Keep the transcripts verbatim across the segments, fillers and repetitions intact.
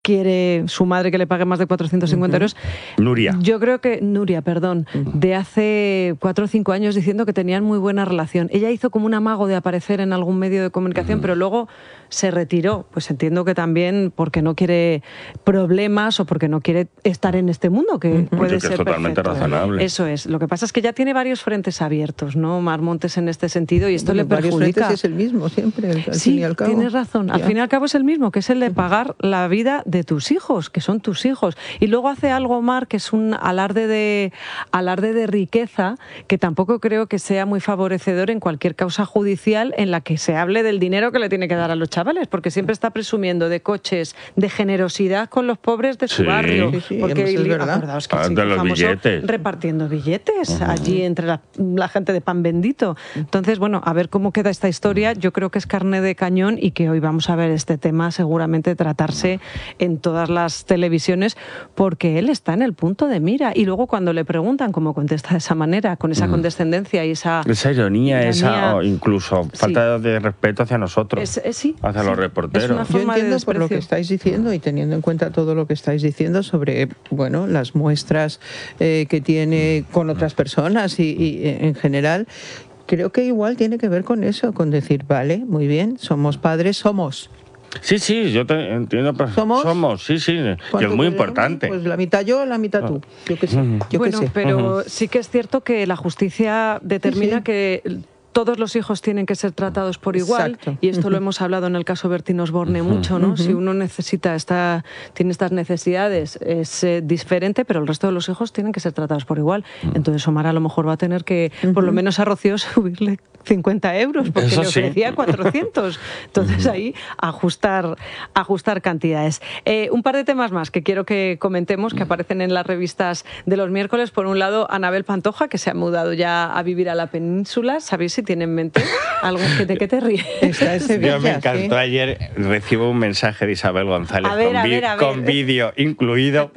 quiere su madre que le pague más de cuatrocientos cincuenta uh-huh. euros. Nuria. Yo creo que, Nuria, perdón, uh-huh. de hace cuatro o cinco años diciendo que tenían muy buena relación. Ella hizo como un amago de aparecer en algún medio de comunicación, uh-huh. pero luego se retiró. Pues entiendo que también porque no quiere problemas o porque no quiere estar en este mundo, que uh-huh. puede que ser es totalmente perfecto. razonable. Eso es. Lo que pasa es que ya tiene varios frentes abiertos, ¿no, Mar Montes, en este sentido, y esto bueno, le perjudica. Varios frentes es el mismo siempre, al sí, fin y al cabo. Tienes razón. Al ya. fin y al cabo es el mismo, que es el de pagar la vida de tus hijos, que son tus hijos. Y luego hace algo, Mar, que es un alarde de, alarde de riqueza, que tampoco creo que sea muy favorecedor en cualquier causa judicial en la que se hable del dinero que le tiene que dar a los chavales, porque siempre está presumiendo de coches, de generosidad con los pobres de su sí. barrio. Sí, sí, porque es verdad. acordaos que Ah, sí, de los famoso billetes. repartiendo billetes uh-huh. allí entre la, la gente de pan bendito. Entonces, bueno, a ver cómo queda esta historia. Yo creo que es carne de cañón y que hoy vamos a ver este tema seguramente tratarse en todas las televisiones, porque él está en el punto de mira. Y luego cuando le preguntan cómo contesta de esa manera, con esa condescendencia y esa... Esa ironía, ironía esa o incluso sí. falta de respeto hacia nosotros, es, es, sí, hacia sí. los reporteros. Es una forma Yo entiendo de por lo que estáis diciendo y teniendo en cuenta todo lo que estáis diciendo sobre, bueno, las muestras eh, que tiene con otras personas y, y en general, creo que igual tiene que ver con eso, con decir, vale, muy bien, somos padres, somos. Sí, sí, yo te entiendo. Pero ¿Somos? Somos, sí, sí, que es muy queremos? importante. Pues la mitad yo, la mitad tú. Yo qué sé. Yo bueno, qué sé. pero Uh-huh. sí que es cierto que la justicia determina sí, sí. que todos los hijos tienen que ser tratados por igual. Exacto. Y esto Uh-huh. lo hemos hablado en el caso Bertín Osborne mucho, ¿no? Uh-huh. Si uno necesita esta, tiene estas necesidades, es eh, diferente, pero el resto de los hijos tienen que ser tratados por igual. Entonces Omar a lo mejor va a tener que, uh-huh. por lo menos a Rocío, subirle cincuenta euros, porque Eso le ofrecía sí. cuatrocientos. Entonces ahí ajustar, ajustar cantidades. Eh, un par de temas más que quiero que comentemos, que aparecen en las revistas de los miércoles. Por un lado, Anabel Pantoja, que se ha mudado ya a vivir a la península. ¿Sabéis si tiene en mente algo? ¿De qué te ríes? Está en Sevilla, Yo me encantó ¿sí? ayer, recibo un mensaje de Isabel González A ver, con, a vi- ver, a ver. con vídeo incluido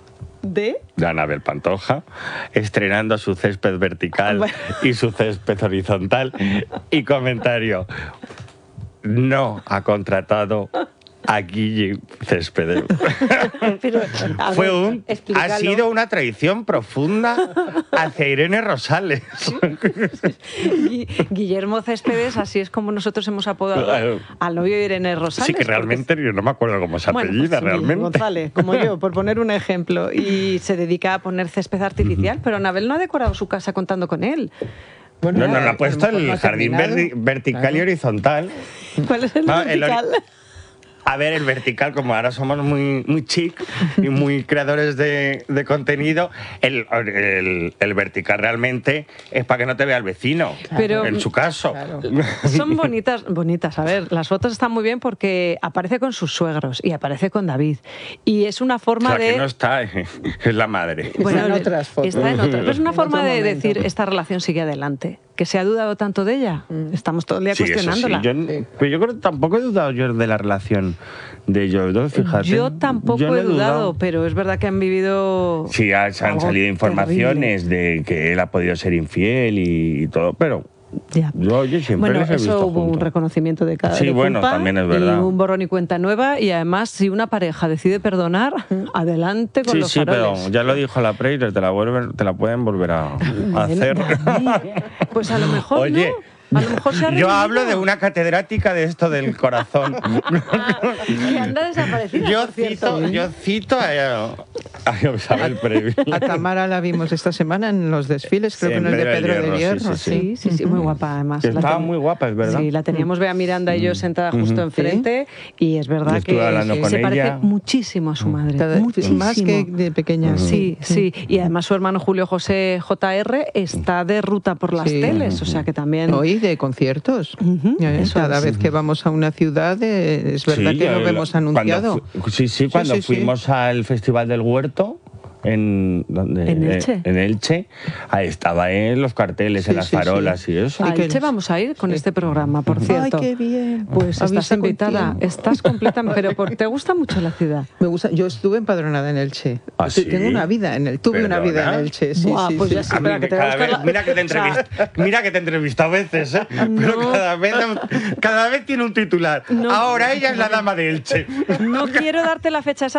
¿De? de Anabel Pantoja, estrenando su césped vertical Bueno. y su césped horizontal, y comentario: no ha contratado a Guille Céspedes. Pero, a Fue ver, un, ha explícalo. sido una traición profunda hacia Irene Rosales. Gui- Guillermo Céspedes, así es como nosotros hemos apodado Claro. al novio de Irene Rosales. Sí, que realmente yo no me acuerdo cómo se Bueno, apellida, pues, realmente. González, como yo, por poner un ejemplo. Y se dedica a poner césped artificial, uh-huh. pero Anabel no ha decorado su casa contando con él. Bueno, No, no, no ha puesto a lo mejor el no ha jardín terminado. verdi- vertical Claro. y horizontal. ¿Cuál es el No, el vertical? ori- A ver, el vertical, como ahora somos muy, muy chic y muy creadores de, de contenido, el, el, el vertical realmente es para que no te vea el vecino, Pero- en su caso. Claro. Son bonitas, bonitas. A ver, las fotos están muy bien porque aparece con sus suegros y aparece con David. Y es una forma La de... que no está es la madre. Está en otras fotos. Está en otras. Pero es una En forma otro de momento. decir, esta relación sigue adelante. Que se ha dudado tanto de ella. Estamos todo el día Sí, eso sí. cuestionándola. Yo, pero yo creo que tampoco he dudado yo de la relación de ellos dos, fíjate. Yo tampoco Yo no he dudado, pero es verdad que han vivido... Sí, ha- se han algo salido informaciones terrible. de que él ha podido ser infiel y, y todo, pero Ya. yo, yo siempre Bueno, les he eso visto hubo un juntos. reconocimiento de cada Sí, de bueno, culpa también es verdad. y un borrón y cuenta nueva, y además si una pareja decide perdonar, adelante con Sí, los sí, pero faroles. ya lo dijo la Preire, te la, vuelven, te la pueden volver a, a Bueno, hacer. David, pues a lo mejor Oye, no. A lo mejor se ha yo redimido. hablo de una catedrática de esto del corazón. Que anda desaparecida, yo, por cierto. cito, yo cito a, a Isabel Preire. A Tamara la vimos esta semana en los desfiles, creo Sí, que en el de Pedro del Hierro. sí, sí, Sí, sí, sí, muy guapa además. Que La estaba ten- muy guapa, es verdad. Sí, la teníamos Bea Miranda y yo sentada justo enfrente, y es verdad Estuve que hablando se con parece ella. muchísimo a su madre. Cada- muchísimo. Más que de pequeña. Sí, sí, y además su hermano Julio José J R está de ruta por las Sí. teles, o sea que también... Hoy de conciertos. Ujú, Eh, eso Cada es. vez que vamos a una ciudad eh, es verdad Sí, que lo el- vemos cuando anunciado. fu- sí, sí, cuando sí, sí. fuimos al Festival del Huerto, en, ¿dónde? ¿En Elche? En Elche. Ahí estaba en los carteles, Sí, en las sí, farolas sí. y eso. A que- Elche vamos a ir con sí. este programa, por cierto. Ay, qué bien. Pues Avisa estás con invitada, tiempo. estás completamente... Pero por- ¿te gusta mucho la ciudad? Me gusta, yo estuve empadronada en Elche. ¿Ah, sí? Tengo una vida en el, tuve una ¿Perdona? vida en Elche. Sí, Buah, sí, pues sí, ya sí. sí. A mí, Espera, que te voy a cada buscar vez, la- mira que te o sea- entrevista, mira que te he entrevistado a veces, ¿eh? Pero No. cada vez, cada vez tiene un titular. No. Ahora ella es la dama de Elche. No quiero darte la fecha exacta.